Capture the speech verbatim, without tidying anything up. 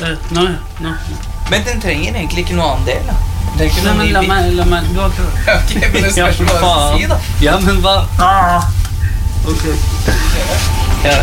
bare, nå, nå. Men den trenger egentlig ikke noe annen del, da. Det er ikke Nei, noe men la ny meg, la meg, du har ikke... Ok, men det spørs hva du skal si, da. Ja, men hva? Ah. Ok.